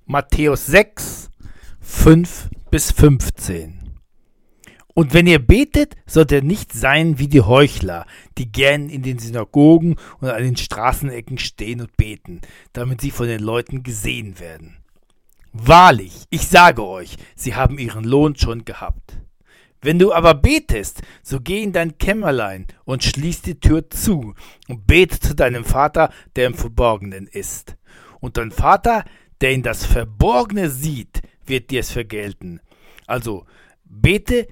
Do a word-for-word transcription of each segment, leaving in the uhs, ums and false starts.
Matthäus sechs, fünf bis fünfzehn. Und wenn ihr betet, sollt ihr nicht sein wie die Heuchler, die gern in den Synagogen und an den Straßenecken stehen und beten, damit sie von den Leuten gesehen werden. Wahrlich, ich sage euch, sie haben ihren Lohn schon gehabt. Wenn du aber betest, so geh in dein Kämmerlein und schließ die Tür zu und bete zu deinem Vater, der im Verborgenen ist. Und dein Vater, der in das Verborgene sieht, wird dir es vergelten. Also bete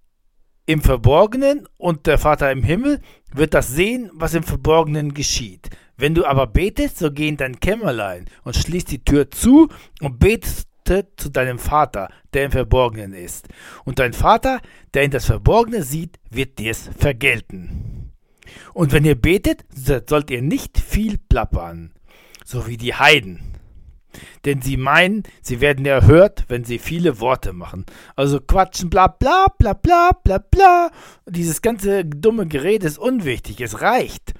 im Verborgenen und der Vater im Himmel wird das sehen, was im Verborgenen geschieht. Wenn du aber betest, so geh in dein Kämmerlein und schließ die Tür zu und betest zu deinem Vater, der im Verborgenen ist. Und dein Vater, der in das Verborgene sieht, wird dir es vergelten. Und wenn ihr betet, sollt ihr nicht viel plappern, so wie die Heiden. Denn sie meinen, sie werden erhört, wenn sie viele Worte machen. Also quatschen, bla bla bla bla bla bla. Dieses ganze dumme Gerede ist unwichtig, es reicht.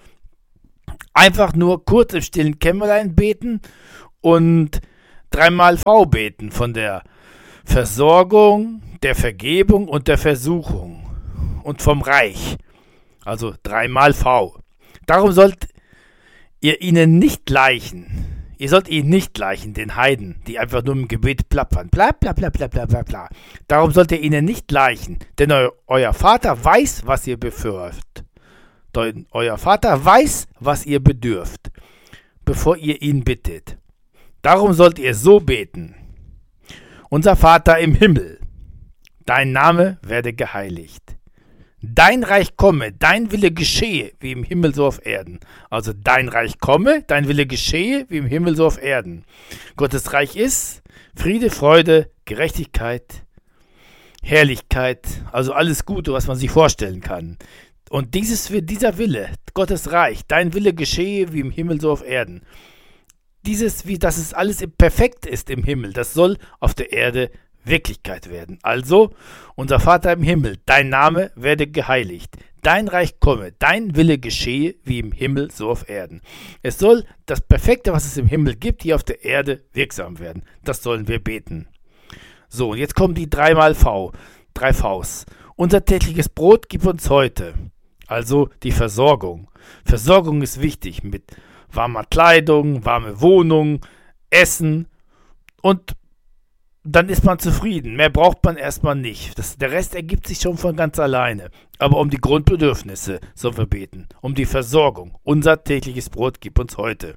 Einfach nur kurz im stillen Kämmerlein beten und dreimal V beten von der Versorgung, der Vergebung und der Versuchung und vom Reich. Also dreimal V. Darum sollt ihr ihnen nicht gleichen. Ihr sollt ihnen nicht gleichen, den Heiden, die einfach nur im Gebet plappern. Bla bla bla bla bla bla bla. Darum sollt ihr ihnen nicht gleichen, denn eu, euer Vater weiß, was ihr bedürft. Denn euer Vater weiß, was ihr bedürft, bevor ihr ihn bittet. Darum sollt ihr so beten. Unser Vater im Himmel, dein Name werde geheiligt. Dein Reich komme, dein Wille geschehe, wie im Himmel so auf Erden. Also dein Reich komme, dein Wille geschehe, wie im Himmel so auf Erden. Gottes Reich ist Friede, Freude, Gerechtigkeit, Herrlichkeit, also alles Gute, was man sich vorstellen kann. Und dieses, dieser Wille, Gottes Reich, dein Wille geschehe, wie im Himmel so auf Erden. Dieses, wie dass es alles perfekt ist im Himmel, das soll auf der Erde Wirklichkeit werden. Also, unser Vater im Himmel, dein Name werde geheiligt, dein Reich komme, dein Wille geschehe, wie im Himmel, so auf Erden. Es soll das Perfekte, was es im Himmel gibt, hier auf der Erde wirksam werden. Das sollen wir beten. So, und jetzt kommen die dreimal V, drei Vs. Unser tägliches Brot gib uns heute. Also die Versorgung. Versorgung ist wichtig mit warmer Kleidung, warme Wohnung, Essen und dann ist man zufrieden. Mehr braucht man erstmal nicht. Das, der Rest ergibt sich schon von ganz alleine. Aber um die Grundbedürfnisse sollen wir beten. Um die Versorgung. Unser tägliches Brot gib uns heute.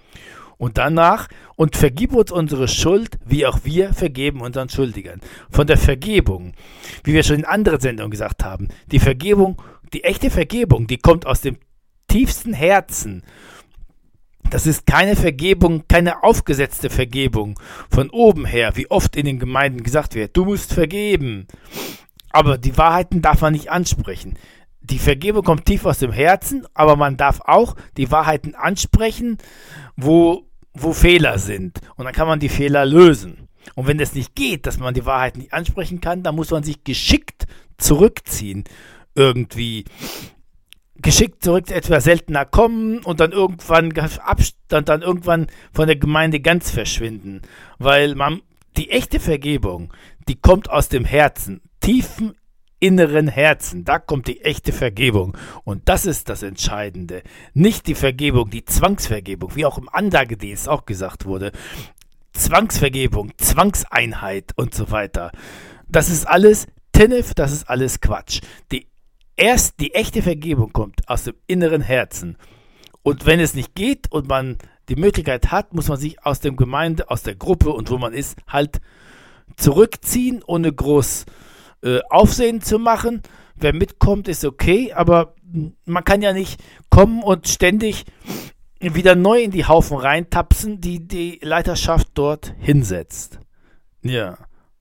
Und danach, und vergib uns unsere Schuld, wie auch wir vergeben unseren Schuldigern. Von der Vergebung, wie wir schon in anderen Sendungen gesagt haben, die Vergebung, die echte Vergebung, die kommt aus dem tiefsten Herzen. Das ist keine Vergebung, keine aufgesetzte Vergebung von oben her, wie oft in den Gemeinden gesagt wird, du musst vergeben. Aber die Wahrheiten darf man nicht ansprechen. Die Vergebung kommt tief aus dem Herzen, aber man darf auch die Wahrheiten ansprechen, wo, wo Fehler sind. Und dann kann man die Fehler lösen. Und wenn es nicht geht, dass man die Wahrheiten nicht ansprechen kann, dann muss man sich geschickt zurückziehen. Irgendwie geschickt zurück, etwa seltener kommen und dann irgendwann Abstand, dann irgendwann von der Gemeinde ganz verschwinden. Weil man, die echte Vergebung, die kommt aus dem Herzen, tiefen inneren Herzen, da kommt die echte Vergebung. Und das ist das Entscheidende. Nicht die Vergebung, die Zwangsvergebung, wie auch im Anlagedienst auch gesagt wurde. Zwangsvergebung, Zwangseinheit und so weiter. Das ist alles Tinnef, das ist alles Quatsch. Die Erst die echte Vergebung kommt aus dem inneren Herzen. Und wenn es nicht geht und man die Möglichkeit hat, muss man sich aus der Gemeinde, aus der Gruppe und wo man ist, halt zurückziehen, ohne groß äh, Aufsehen zu machen. Wer mitkommt, ist okay, aber man kann ja nicht kommen und ständig wieder neu in die Haufen reintapsen, die die Leiterschaft dort hinsetzt. Ja.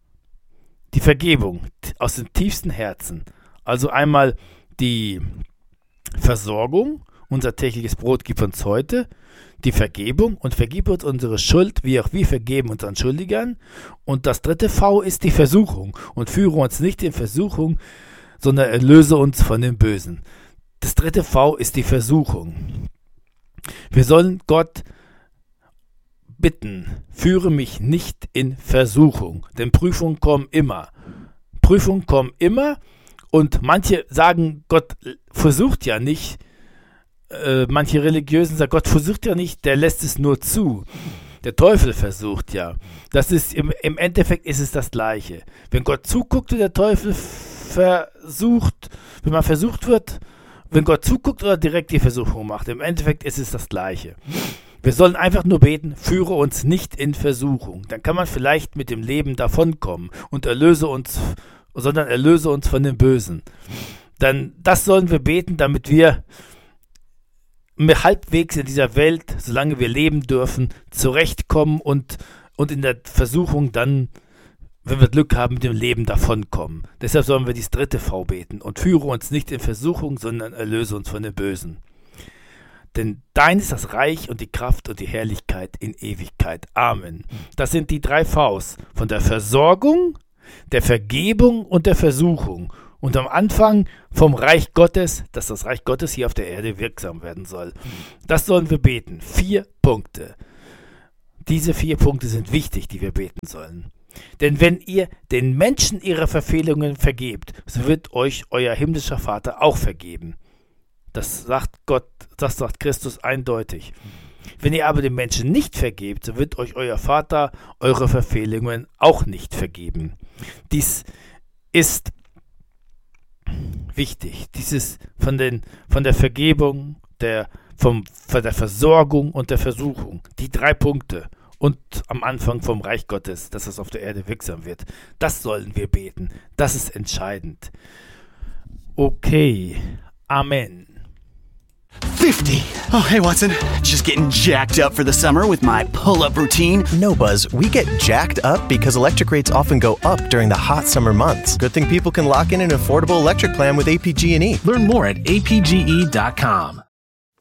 Die Vergebung aus dem tiefsten Herzen. Also einmal die Versorgung, unser tägliches Brot gib uns heute, die Vergebung und vergib uns unsere Schuld, wie auch wir vergeben unseren Schuldigern. Und das dritte V ist die Versuchung und führe uns nicht in Versuchung, sondern erlöse uns von dem Bösen. Das dritte V ist die Versuchung. Wir sollen Gott bitten, führe mich nicht in Versuchung, denn Prüfungen kommen immer. Prüfungen kommen immer und manche sagen, Gott versucht ja nicht, äh, manche Religiösen sagen, Gott versucht ja nicht, der lässt es nur zu. Der Teufel versucht ja. Das ist im, im Endeffekt ist es das Gleiche. Wenn Gott zuguckt und der Teufel versucht, wenn man versucht wird, wenn Gott zuguckt oder direkt die Versuchung macht, im Endeffekt ist es das Gleiche. Wir sollen einfach nur beten, führe uns nicht in Versuchung. Dann kann man vielleicht mit dem Leben davonkommen und erlöse uns, sondern erlöse uns von dem Bösen. Dann, das sollen wir beten, damit wir halbwegs in dieser Welt, solange wir leben dürfen, zurechtkommen und, und in der Versuchung dann, wenn wir Glück haben, mit dem Leben davonkommen. Deshalb sollen wir dieses dritte V beten und führe uns nicht in Versuchung, sondern erlöse uns von dem Bösen. Denn dein ist das Reich und die Kraft und die Herrlichkeit in Ewigkeit. Amen. Das sind die drei Vs von der Versorgung, der Vergebung und der Versuchung. Und am Anfang vom Reich Gottes, dass das Reich Gottes hier auf der Erde wirksam werden soll. Das sollen wir beten. Vier Punkte. Diese vier Punkte sind wichtig, die wir beten sollen. Denn wenn ihr den Menschen ihre Verfehlungen vergebt, so wird euch euer himmlischer Vater auch vergeben. Das sagt Gott, das sagt Christus eindeutig. Wenn ihr aber den Menschen nicht vergebt, so wird euch euer Vater eure Verfehlungen auch nicht vergeben. Dies ist wichtig. Dieses von, den, von der Vergebung, der, vom, von der Versorgung und der Versuchung. Die drei Punkte. Und am Anfang vom Reich Gottes, dass es auf der Erde wirksam wird. Das sollen wir beten. Das ist entscheidend. Okay. Amen. fifty. Oh, hey, Watson. Just getting jacked up for the summer with my pull-up routine. No, Buzz. We get jacked up because electric rates often go up during the hot summer months. Good thing people can lock in an affordable electric plan with A P G and E. Learn more at A P G E dot com.